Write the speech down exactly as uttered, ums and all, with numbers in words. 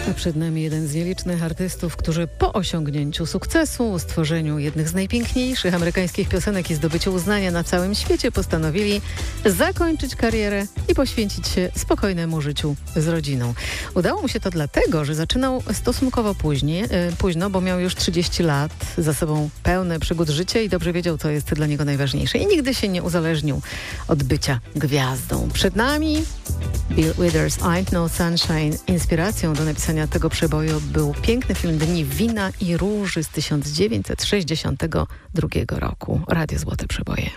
A przed nami jeden z nielicznych artystów, którzy po osiągnięciu sukcesu, stworzeniu jednych z najpiękniejszych amerykańskich piosenek i zdobyciu uznania na całym świecie postanowili zakończyć karierę i poświęcić się spokojnemu życiu z rodziną. Udało mu się to dlatego, że zaczynał stosunkowo później, e, późno, bo miał już trzydzieści lat, za sobą pełne przygód życia i dobrze wiedział, co jest dla niego najważniejsze. I nigdy się nie uzależnił od bycia gwiazdą. Przed nami Bill Withers, Ain't No Sunshine. Inspiracją do napisania tego przeboju był piękny film Dni wina i róży z tysiąc dziewięćset sześćdziesiątego drugiego roku. Radio Złote Przeboje.